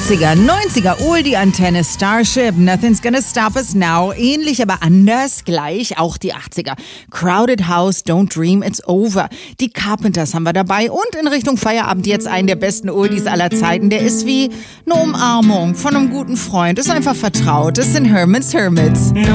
80er, 90er, Oldie-Antenne, Starship, Nothing's Gonna Stop Us Now. Ähnlich, aber anders, gleich, auch die 80er. Crowded House, Don't Dream It's Over. Die Carpenters haben wir dabei und in Richtung Feierabend jetzt einen der besten Oldies aller Zeiten. Der ist wie eine Umarmung von einem guten Freund. Ist einfach vertraut. Das sind Herman's Hermits. No